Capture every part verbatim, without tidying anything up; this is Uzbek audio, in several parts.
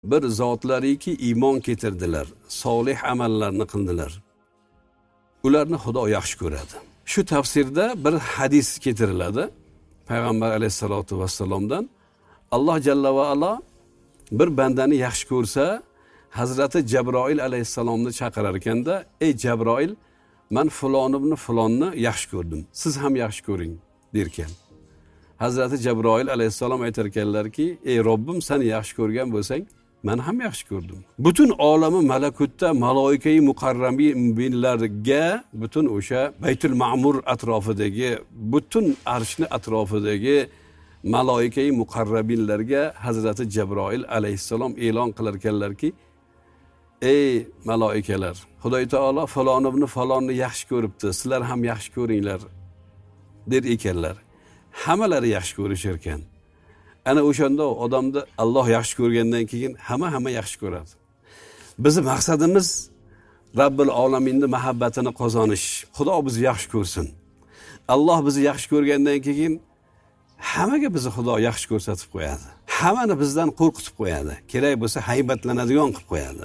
bir zotlariki iymon keltirdilar, solih amallarni qildilar. Ularni Xudo yaxshi ko'radi. Shu tafsirda bir hadis keltiriladi. Payg'ambar alayhisolatu vassalomdan Alloh jalla va ala bir bandani yaxshi ko'rsa, Hazrati Jabroil alayhissalomni chaqirar ekanda, "Ey Jabroil, men fulon ibn fulonni yaxshi ko'rdim. Siz ham yaxshi ko'ring" derkan. Hazrati Jabroil alayhissalom aytar ekanlarki, "Ey Robbim, sen yaxshi ko'rgan bo'lsang, men ham yaxshi ko'rdim." Butun olami malakutda maloika-i muqarrabinlarga, butun o'sha Baytul Ma'mur atrofidagi, butun arshni atrofidagi maloika-i muqarrabinlarga Hazrati Jabroil alayhissalom e'lon qilar ekanlarki, "Ey maloikalar, Xudoy taolo falon ibn falonni yaxshi ko'ribdi, sizlar ham yaxshi ko'ringlar" der ekanlar. Hammalari yaxshi ko'rishar ekan. Ana o'shanda odamni Alloh yaxshi ko'rgandan keyin hamma hamma yaxshi ko'radi. Bizning maqsadimiz Robbil olaminning muhabbatini qozonish. Xudo bizni yaxshi ko'rsin. Alloh bizni yaxshi ko'rgandan keyin hammaga bizni Xudo yaxshi ko'rsatib qo'yadi. Hammani bizdan qo'rqitib qo'yadi. Kerak bo'lsa haybatlanadigan qilib qo'yadi.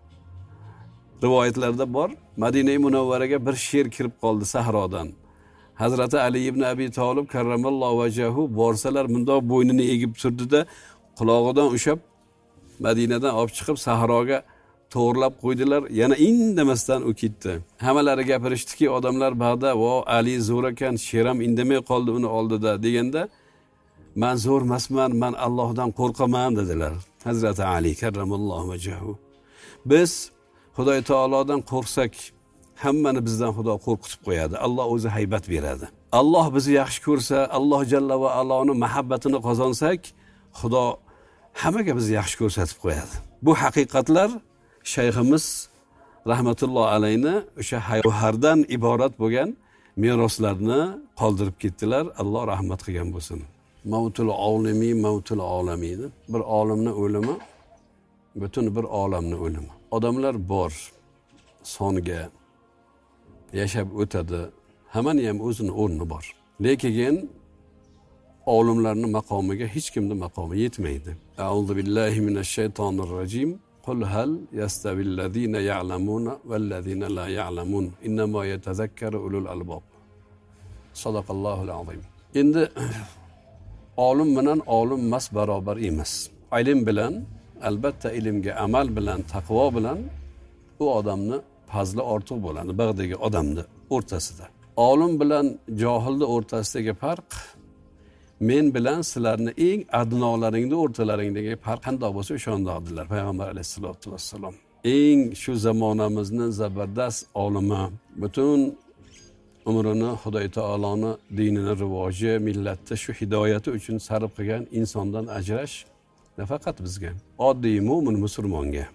Rivoyatlarda bor, Madina-i Munawvaraga bir sher kirib qoldi sahrodan. Hazrati Ali ibn Abi Talib karramallohu vajhahu borsalar bundoq bo'ynini egib turdida, qulog'idan ushab Madinadan olib chiqib sahroga to'g'rilab qo'ydilar. Yana indamasdan u ketdi. Hammalari gapirishdiki, odamlar ba'da "Vo Ali zo'r ekan, sheram indamay qoldi uni oldida" deganda, "Men zo'r emasman, men Allohdan qo'rqaman" dedilar. Hazrati Ali karramallohu vajhahu. Biz Xudoy taolodan qo'rqsak, hammani bizdan Xudo qo'rqitib qo'yadi. Alloh o'zi haybat beradi. Alloh bizni yaxshi ko'rsa, Alloh jalla va aloning muhabbatini qozonsak, Xudo hammaga bizni yaxshi ko'rsatib qo'yadi. Bu haqiqatlar shayximiz rahmatulloh alayni o'sha hayotdan iborat bo'lgan meroslarni qoldirib ketdilar. Alloh rahmat qilgan bo'lsin. Mavtul olimi, mavtul olamini. Bir olimning o'limi, butun bir olamning o'limi. Odamlar bor, songa yashab o'tadi. Hammani ham o'zining o'rni bor. Lekin olimlarning maqomiga hech kimning maqomi yetmaydi. A'udhu billahi minash shaytonir rojim. Qul hal yastavillazina ya'lamuna vallazina la ya'lamun. Innama yatazakkaru ulul albab. Sadaqallohul azim. Endi olim bilan olim emas barobar emas. Ilm bilan, albatta ilmga amal bilan, taqvo bilan u odamni fazli ortiq bo'ladi bag'dagi odamni o'rtasida. Olim bilan johilning o'rtasidagi farq men bilan sizlarni eng adnolaringni o'rtalaringdagi farq qanday bo'lsa o'shandoqdilar Payg'ambar alayhisolatu vassalom. Eng shu zamonamizning zabardast olimi, butun umrini Xudoy taoloning dinini rivoji, millatni shu hidoyati uchun sarf qilgan insondan ajrash nafaqat bizga, oddiy mo'min musulmonga,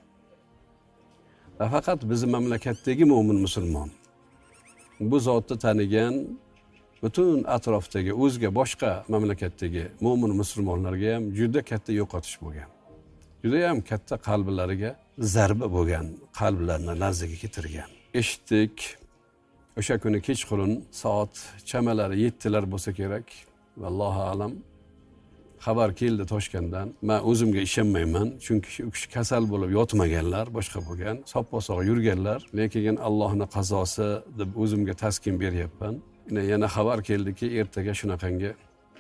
faqat bizim mamlakatdagi mo'min musulmon bu zotni tanigan butun atrofdagi o'zga boshqa mamlakatdagi mo'min musulmonlarga ham juda katta yo'qotish bo'lgan. Juda ham katta qalblariga zarba bo'lgan, qalblarini larzaga keltirgan. Eshitdik, o'sha kuni kechqurun soat chamalari yettilar bo'lsa kerak, vallohu alam, xabar keldi Toshkentdan. Men o'zimga ishonmayman, chunki shu kishi kasal bo'lib yotmaganlar, boshqa bo'lgan, sop-sog' yurganlar, lekin Allohning qazosi deb o'zimga taskin beryapman. Yana xabar keldiki, ertaga shunaqangi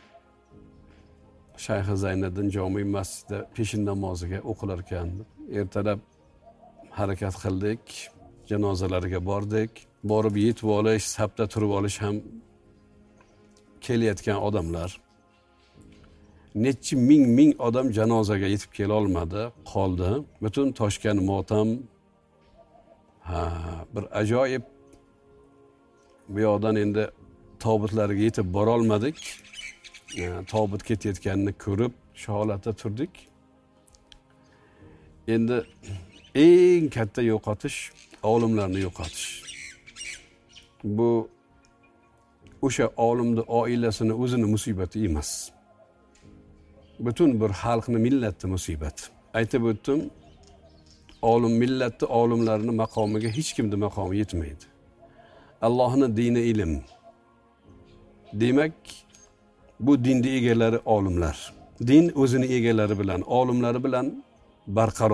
Shayx Zayniddin jome masjidida peshin namoziga o'qilar ekan. Ertalab harakat qildik, janozalariga bordik. Borib yetib olish, safda turib olish ham kelayotgan odamlar. Nechi ming ming odam janozaga yetib kela olmadi, qoldi. Butun Toshkent motam. Ha, bir ajoyib. Bu yoqdan endi tobutlarga yetib bora olmadik. Yani, tobut ketayotganini ko'rib, shu holatda turdik. Endi eng katta yo'qotish olimlarni yo'qotish. Bu o'sha olimning oilasini o'zini musibati emas. Butun bir xalqni, millatni musibati. Aytib o'tdim, olim millatni olimlarining maqomiga hech kimning maqomi yetmaydi. Allohning dini ilm. Demak, bu dinning egalari olimlar. Din o'zini egalari bilan, olimlari bilan barqaror